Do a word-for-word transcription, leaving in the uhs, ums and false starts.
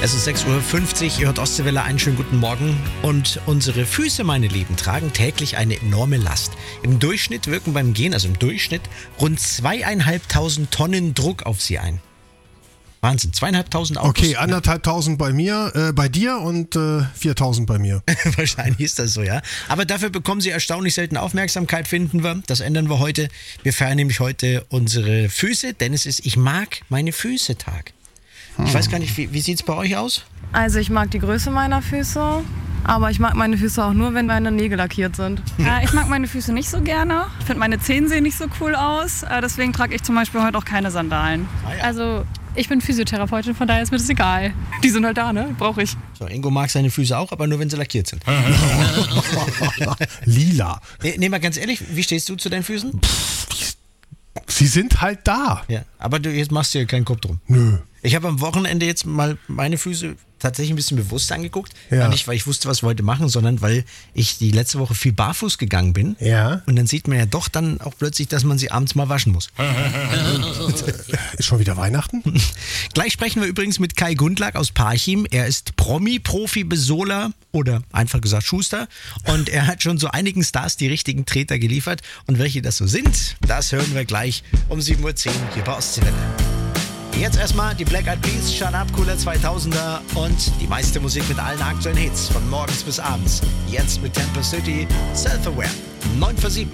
Es ist sechs Uhr fünfzig, ihr hört Ostseewelle, einen schönen guten Morgen. Und unsere Füße, meine Lieben, tragen täglich eine enorme Last. Im Durchschnitt wirken beim Gehen, also im Durchschnitt, rund zweieinhalbtausend Tonnen Druck auf sie ein. Wahnsinn, zweieinhalbtausend Autos. Okay, anderthalbtausend bei mir, äh, bei dir und äh, viertausend bei mir. Wahrscheinlich ist das so, ja. Aber dafür bekommen sie erstaunlich selten Aufmerksamkeit, finden wir. Das ändern wir heute. Wir feiern nämlich heute unsere Füße, denn es ist Ich mag meine Füße Tag. Ich weiß gar nicht, wie, wie sieht es bei euch aus? Also ich mag die Größe meiner Füße, aber ich mag meine Füße auch nur, wenn meine Nägel lackiert sind. Äh, ich mag meine Füße nicht so gerne. Ich finde, meine Zehen sehen nicht so cool aus. Äh, deswegen trage ich zum Beispiel heute auch keine Sandalen. Ah, ja. Also ich bin Physiotherapeutin, von daher ist mir das egal. Die sind halt da, ne? Brauche ich. So, Ingo mag seine Füße auch, aber nur, wenn sie lackiert sind. Lila. Nee, nee, mal ganz ehrlich, wie stehst du zu deinen Füßen? Sie sind halt da. Ja, aber du jetzt machst dir keinen Kopf drum. Nö. Ich habe am Wochenende jetzt mal meine Füße tatsächlich ein bisschen bewusst angeguckt. Ja. Nicht, weil ich wusste, was wir heute machen, sondern weil ich die letzte Woche viel barfuß gegangen bin. Ja. Und dann sieht man ja doch dann auch plötzlich, dass man sie abends mal waschen muss. Ist schon wieder Weihnachten? Gleich sprechen wir übrigens mit Kai Gundlach aus Parchim. Er ist Promi, Profi, Besohler oder einfach gesagt Schuster. Und er hat schon so einigen Stars die richtigen Treter geliefert. Und welche das so sind, das hören wir gleich um sieben Uhr zehn hier bei Ostseewelle. Jetzt erstmal die Black Eyed Peas, Shut Up, cooler zweitausender und die meiste Musik mit allen aktuellen Hits von morgens bis abends. Jetzt mit Temple City, Self-Aware, neun vor sieben.